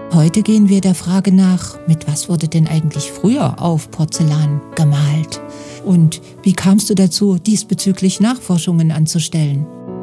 Heute gehen wir der Frage nach, mit was wurde denn eigentlich früher auf Porzellan gemalt? Und wie kamst du dazu, diesbezüglich Nachforschungen anzustellen?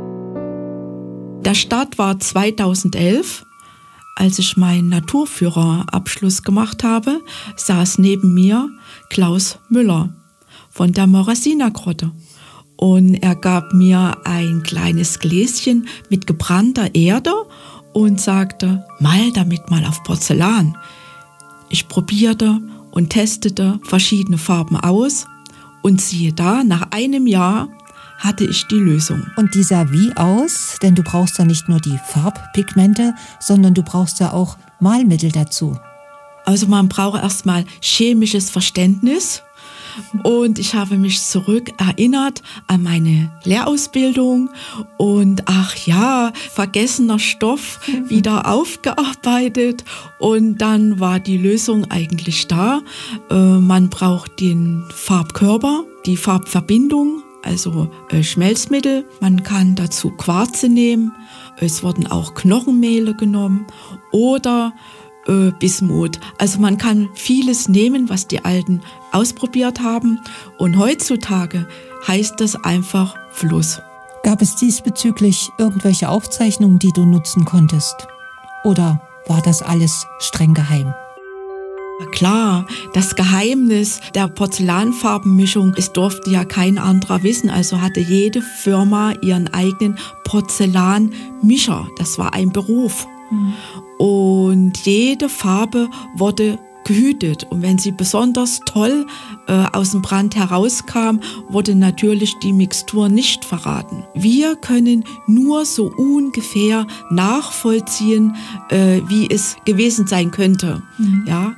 Der Start war 2011, als ich meinen Naturführerabschluss gemacht habe, saß neben mir Klaus Müller von der Morasina-Grotte. Und er gab mir ein kleines Gläschen mit gebrannter Erde und sagte, mal damit mal auf Porzellan. Ich probierte und testete verschiedene Farben aus und siehe da, nach einem Jahr hatte ich die Lösung. Und die sah wie aus? Denn du brauchst ja nicht nur die Farbpigmente, sondern du brauchst ja auch Malmittel dazu. Also man braucht erstmal chemisches Verständnis. Und ich habe mich zurück erinnert an meine Lehrausbildung und ach ja, vergessener Stoff wieder aufgearbeitet und dann war die Lösung eigentlich da. Man braucht den Farbkörper, die Farbverbindung, also Schmelzmittel. Man kann dazu Quarze nehmen, es wurden auch Knochenmehle genommen oder Bismut. Also man kann vieles nehmen, was die Alten ausprobiert haben. Und heutzutage heißt das einfach Fluss. Gab es diesbezüglich irgendwelche Aufzeichnungen, die du nutzen konntest? Oder war das alles streng geheim? Klar, das Geheimnis der Porzellanfarbenmischung, es durfte ja kein anderer wissen. Also hatte jede Firma ihren eigenen Porzellanmischer. Das war ein Beruf. Und jede Farbe wurde gehütet. Und wenn sie besonders toll aus dem Brand herauskam, wurde natürlich die Mixtur nicht verraten. Wir können nur so ungefähr nachvollziehen, wie es gewesen sein könnte. Ja?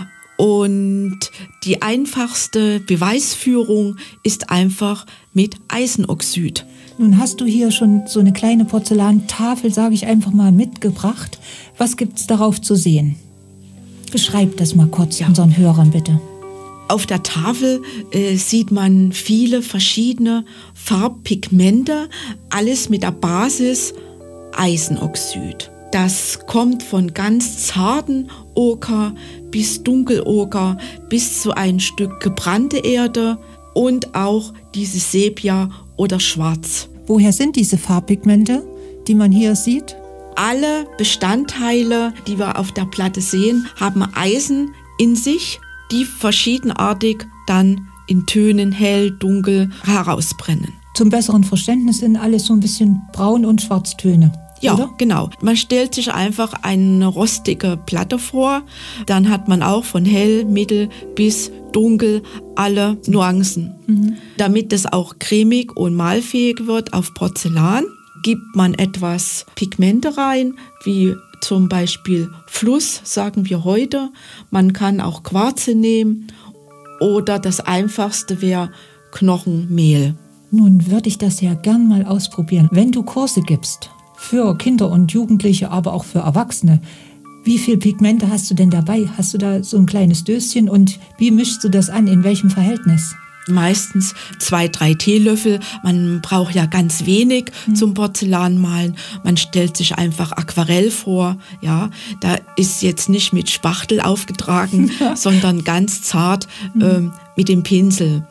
Und die einfachste Beweisführung ist einfach mit Eisenoxid. Nun hast du hier schon so eine kleine Porzellantafel, sage ich einfach mal, mitgebracht. Was gibt's darauf zu sehen? Beschreib das mal kurz unseren Hörern bitte. Auf der Tafel sieht man viele verschiedene Farbpigmente, alles mit der Basis Eisenoxid. Das kommt von ganz zarten Oker bis Dunkeloker bis zu ein Stück gebrannte Erde und auch dieses Sepia oder Schwarz. Woher sind diese Farbpigmente, die man hier sieht? Alle Bestandteile, die wir auf der Platte sehen, haben Eisen in sich, die verschiedenartig dann in Tönen hell, dunkel herausbrennen. Zum besseren Verständnis sind alles so ein bisschen Braun- und Schwarztöne. Ja, oder? Genau. Man stellt sich einfach eine rostige Platte vor, dann hat man auch von hell, mittel bis dunkel alle Nuancen. Damit es auch cremig und malfähig wird auf Porzellan, gibt man etwas Pigmente rein, wie zum Beispiel Fluss, sagen wir heute. Man kann auch Quarze nehmen oder das Einfachste wäre Knochenmehl. Nun würde ich das ja gern mal ausprobieren. Wenn du Kurse gibst, für Kinder und Jugendliche, aber auch für Erwachsene, wie viel Pigmente hast du denn dabei? Hast du da so ein kleines Döschen und wie mischst du das an? In welchem Verhältnis? Meistens 2-3 Teelöffel. Man braucht ja ganz wenig zum Porzellanmalen. Man stellt sich einfach Aquarell vor. Ja, da ist jetzt nicht mit Spachtel aufgetragen, sondern ganz zart mit dem Pinsel.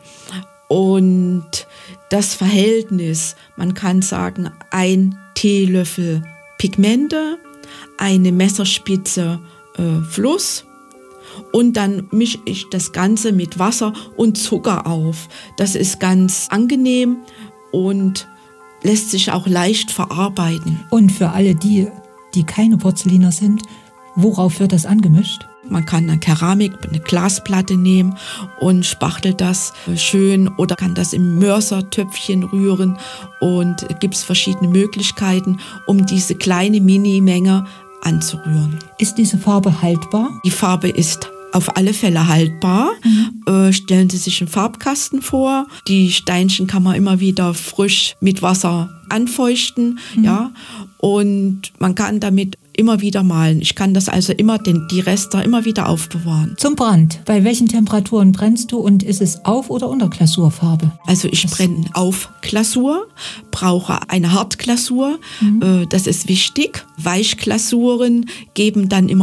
Und das Verhältnis, man kann sagen, 1 Teelöffel Pigmente, eine Messerspitze Fluss. Und dann mische ich das Ganze mit Wasser und Zucker auf. Das ist ganz angenehm und lässt sich auch leicht verarbeiten. Und für alle die keine Porzelliner sind, worauf wird das angemischt? Man kann eine Keramik, eine Glasplatte nehmen und spachtelt das schön oder kann das im Mörsertöpfchen rühren. Und gibt es verschiedene Möglichkeiten, um diese kleine Minimenge anzurühren. Ist diese Farbe haltbar? Die Farbe ist auf alle Fälle haltbar. Stellen Sie sich einen Farbkasten vor. Die Steinchen kann man immer wieder frisch mit Wasser anfeuchten. Ja? Und man kann damit immer wieder malen. Ich kann das also immer, die Reste immer wieder aufbewahren. Zum Brand. Bei welchen Temperaturen brennst du und ist es Auf- oder Unterglasurfarbe? Also ich brenne auf Glasur, brauche eine Hartglasur. Das ist wichtig. Weichglasuren geben dann immer